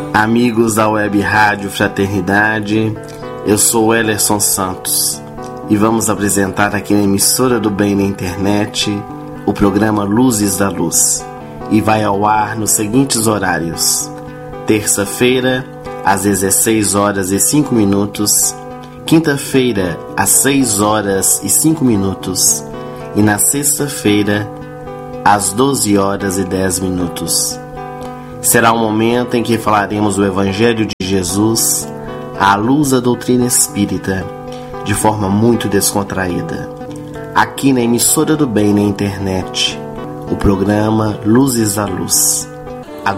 Amigos da Web Rádio Fraternidade, eu sou Ellerson Santos e vamos apresentar aqui na Emissora do Bem na Internet o programa Luzes da Luz, e vai ao ar nos seguintes horários: terça-feira às 16 horas e 5 minutos, quinta-feira às 6 horas e 5 minutos e na sexta-feira às 12 horas e 10 minutos. Será um momento em que falaremos o Evangelho de Jesus à luz da doutrina espírita, de forma muito descontraída. Aqui na Emissora do Bem na Internet, o programa Luzes da Luz.